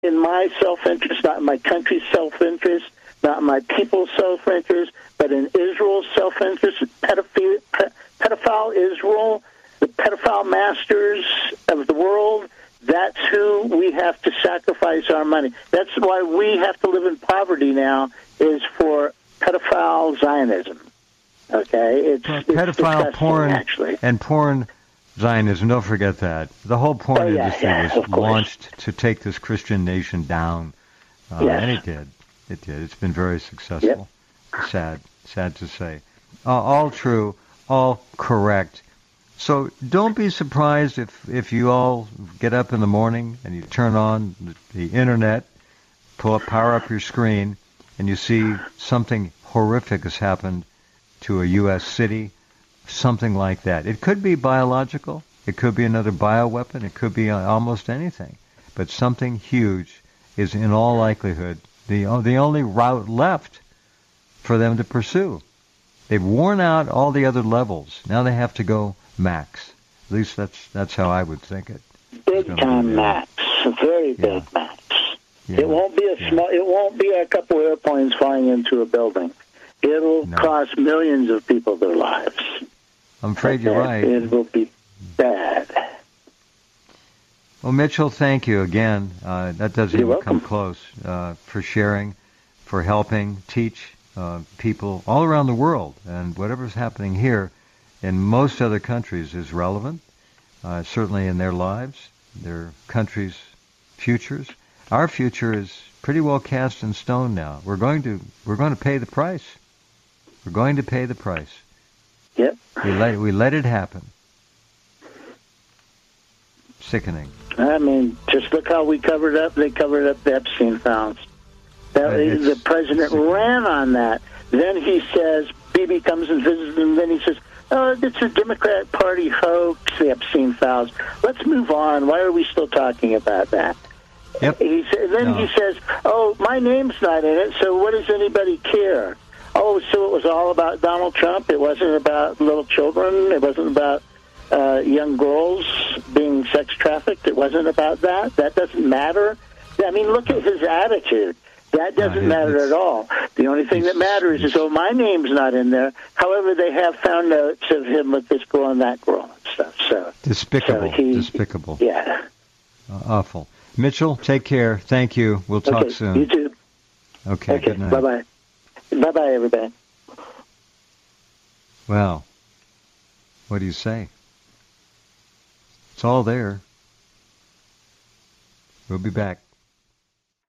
in my self-interest, not in my country's self-interest, not in my people's self-interest, but in Israel's self-interest. Pedophile Israel, the pedophile masters of the world, that's who we have to sacrifice our money. That's why we have to live in poverty now, is for pedophile Zionism. Okay? It's pedophile porn, actually. And porn Zionism, don't forget that. The whole porn industry was launched to take this Christian nation down. And it did. It did. It's been very successful. Yep. Sad to say. All true, all correct. So don't be surprised if you all get up in the morning and you turn on the internet, power up your screen, and you see something horrific has happened to a U.S. city, something like that. It could be biological. It could be another bioweapon. It could be almost anything. But something huge is in all likelihood the only route left for them to pursue. They've worn out all the other levels. Now they have to go max. At least that's how I would think it. Big time max. Very big max. Yeah. It won't be It won't be a couple airplanes flying into a building. It'll cost millions of people their lives. I'm afraid you're right. It will be bad. Well, Mitchell, thank you again. That doesn't even come close, for sharing, for helping teach people all around the world. And whatever's happening here in most other countries is relevant, certainly in their lives, their countries' futures. Our future is pretty well cast in stone now. We're going to pay the price. We're going to pay the price. Yep. We let it happen. Sickening. I mean, just look how we covered up. They covered up the Epstein files. The president ran on that. Then he says, Bibi comes and visits him, then he says, oh, it's a Democrat Party hoax, the Epstein files. Let's move on. Why are we still talking about that? Yep. He says, oh, my name's not in it, so what does anybody care? Oh, so it was all about Donald Trump? It wasn't about little children? It wasn't about young girls being sex trafficked? It wasn't about that? That doesn't matter? I mean, look at his attitude. That doesn't matter at all. The only thing that matters is, oh, my name's not in there. However, they have found notes of him with this girl and that girl and stuff. So Despicable. Despicable. Yeah. Awful. Mitchell, take care. Thank you. We'll talk soon. You too. Okay, good night. Bye-bye. Bye-bye, everybody. Well, what do you say? It's all there. We'll be back.